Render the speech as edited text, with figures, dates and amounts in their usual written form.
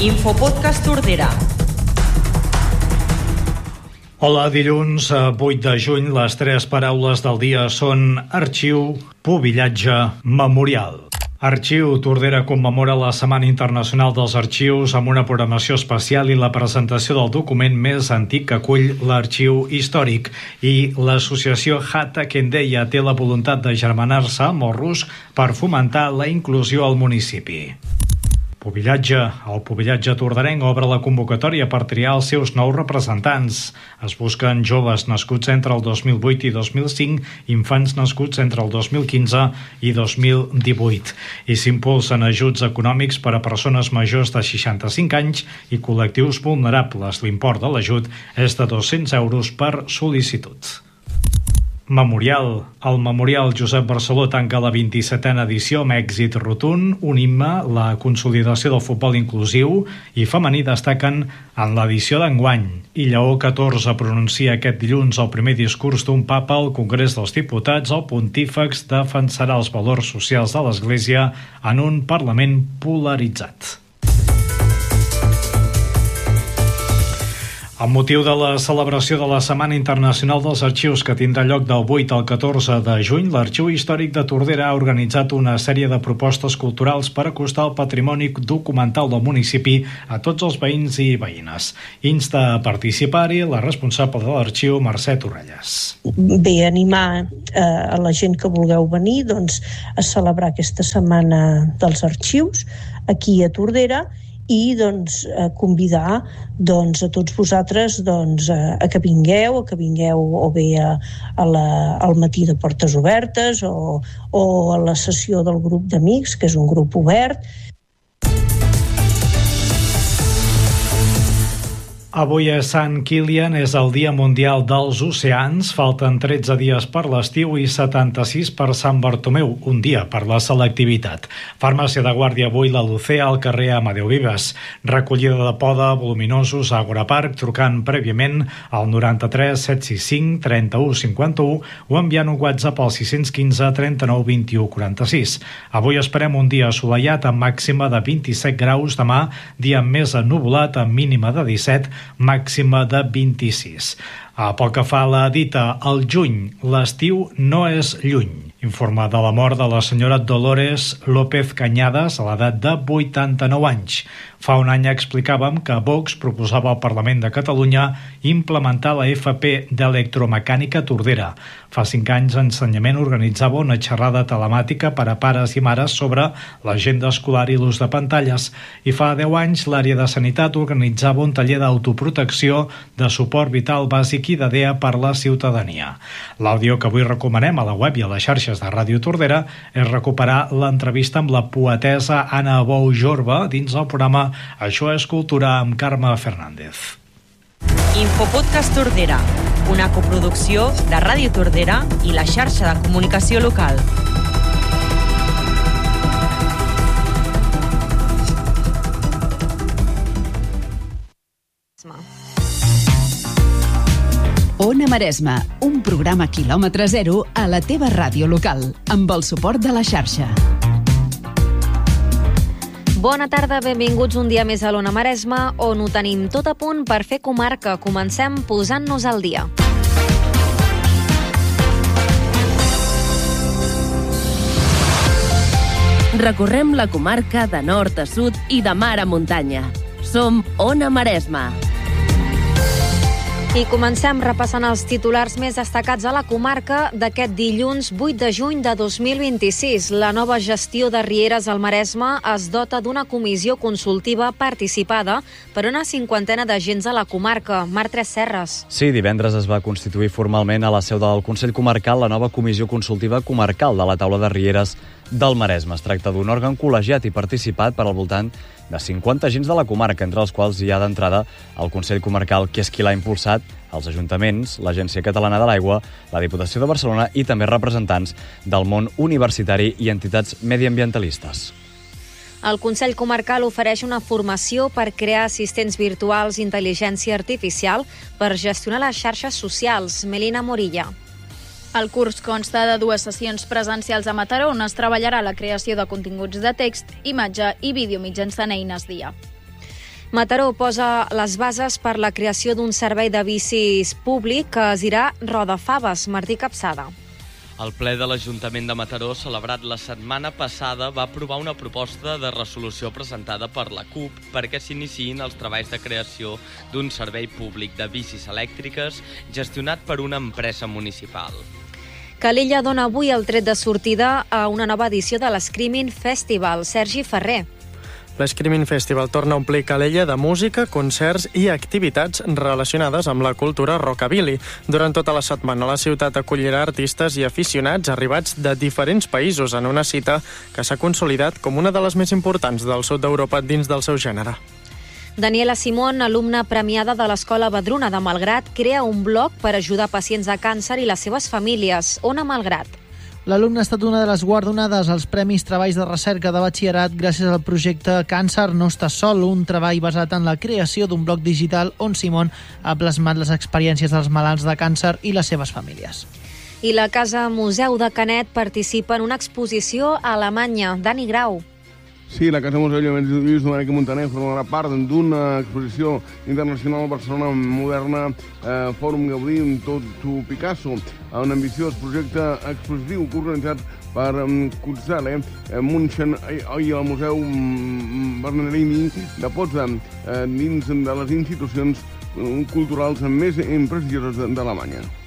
Infopodcast Tordera. Hola, dilluns 8 de juny, les tres paraules del dia són arxiu, pubillatge, memorial. Arxiu Tordera commemora la Setmana Internacional dels Arxius amb una programació especial i la presentació del document més antic que acull l'arxiu històric. I l'associació Hata Kendeya té la voluntat de germanar-se amb el RUSC per fomentar la inclusió al municipi. Pubillatge. El pubillatge torderenc obre la convocatòria per triar els seus nous representants. Es busquen joves nascuts entre el 2008 i 2005, infants nascuts entre el 2015 i 2018. I s'impulsen ajuts econòmics per a persones majors de 65 anys i col·lectius vulnerables. L'import de l'ajut és de 200 euros per sol·licitud. Memorial. El Memorial Josep Barceló tanca la 27a edició amb èxit rotund. Un himne, la consolidació del futbol inclusiu i femení destaquen en l'edició d'enguany. I Lleó XIV pronuncia aquest dilluns el primer discurs d'un papa al Congrés dels Diputats. El pontífex defensarà els valors socials de l'Església en un Parlament polaritzat. Amb motiu de la celebració de la Setmana Internacional dels Arxius, que tindrà lloc del 8 al 14 de juny, l'Arxiu Històric de Tordera ha organitzat una sèrie de propostes culturals per acostar el patrimoni documental del municipi a tots els veïns i veïnes. Insta a participar-hi la responsable de l'Arxiu, Mercè Torrelles. Bé, animar a la gent que vulgueu venir a celebrar aquesta Setmana dels Arxius aquí a Tordera i convidar a tots vosaltres a que vingueu o bé al matí de portes obertes o a la sessió del grup d'amics, que és un grup obert. Avui a Sant Kilian és el Dia Mundial dels Oceans. Falten 13 dies per l'estiu i 76 per Sant Bartomeu, un dia per la selectivitat. Farmàcia de guàrdia avui la Lucea al carrer Amadeu Vives. Recollida de poda, voluminosos a Agora Park, trucant prèviament al 93 765 31 51 o enviant un WhatsApp al 615 39 21 46. Avui esperem un dia assolellat amb màxima de 27 graus. Demà, dia més ennuvolat amb mínima de 17, màxima de 26. Pel que fa a la dita al juny, l'estiu no és lluny. Informa de la mort de la senyora Dolores López Cañadas a l'edat de 89 anys. Fa un any explicàvem que Vox proposava al Parlament de Catalunya implementar la FP d'electromecànica Tordera. Fa 5 anys Ensenyament organitzava una xerrada telemàtica per a pares i mares sobre l'agenda escolar i l'ús de pantalles. I fa 10 anys l'àrea de Sanitat organitzava un taller d'autoprotecció, de suport vital bàsic i d'idea per la ciutadania. L'àudio que avui recomanem a la web i a les xarxes de Ràdio Tordera és recuperar l'entrevista amb la poetessa Anna Bou Jorba dins el programa Això és Cultura amb Carme Fernández. Infopodcast Tordera, una coproducció de Ràdio Tordera i la xarxa de comunicació local. Ona Maresma, un programa quilòmetre zero a la teva ràdio local, amb el suport de la xarxa. Bona tarda, benvinguts un dia més a l'Ona Maresma, on ho tenim tot a punt per fer comarca. Comencem posant-nos al dia. Recorrem la comarca de nord a sud i de mar a muntanya. Som Ona Maresma. I comencem repassant els titulars més destacats a la comarca d'aquest dilluns 8 de juny de 2026. La nova gestió de Rieres al Maresme es dota d'una comissió consultiva participada per una 50ena d'agents de la comarca. Marc Tres Serres. Sí, divendres es va constituir formalment a la seu del Consell Comarcal la nova comissió consultiva comarcal de la taula de Rieres del Maresme. Es tracta d'un òrgan col·legiat i participat per al voltant de 50 agents de la comarca, entre els quals hi ha d'entrada el Consell Comarcal, que és qui l'ha impulsat, els ajuntaments, l'Agència Catalana de l'Aigua, la Diputació de Barcelona i també representants del món universitari i entitats mediambientalistes. El Consell Comarcal ofereix una formació per crear assistents virtuals d'intel·ligència artificial per gestionar les xarxes socials. Melina Morilla. El curs consta de 2 sessions presencials a Mataró, on es treballarà la creació de continguts de text, imatge i vídeo mitjançant eines d'IA. Mataró posa les bases per la creació d'un servei de bicis públic que es dirà Rodafaves. Martí Capçada. El ple de l'Ajuntament de Mataró, celebrat la setmana passada, va aprovar una proposta de resolució presentada per la CUP perquè s'iniciïn els treballs de creació d'un servei públic de bicis elèctriques gestionat per una empresa municipal. Calella dona avui el tret de sortida a una nova edició de l'Screaming Festival. Sergi Ferrer. L'Screaming Festival torna a omplir Calella de música, concerts i activitats relacionades amb la cultura rockabilly. Durant tota la setmana, la ciutat acollirà artistes i aficionats arribats de diferents països en una cita que s'ha consolidat com una de les més importants del sud d'Europa dins del seu gènere. Daniela Simón, alumna premiada de l'Escola Badruna de Malgrat, crea un blog per ajudar pacients de càncer i les seves famílies. Ona Malgrat. L'alumne ha estat una de les guardonades als Premis Treballs de Recerca de Batxillerat gràcies al projecte Càncer no està sol, un treball basat en la creació d'un blog digital on Simón ha plasmat les experiències dels malalts de càncer i les seves famílies. I la Casa Museu de Canet participa en una exposició a Alemanya. Dani Grau. Sí, la Casa Museu Lluís Domènech Montaner formarà part d'una exposició internacional a Barcelona moderna, Fòrum Gaudí, tot Picasso, un ambiciós projecte expositiu organitzat per Kutzele, Munchen i el Museu Bernardini de Potsdam, dins de les institucions culturals més prestigioses d'Alemanya.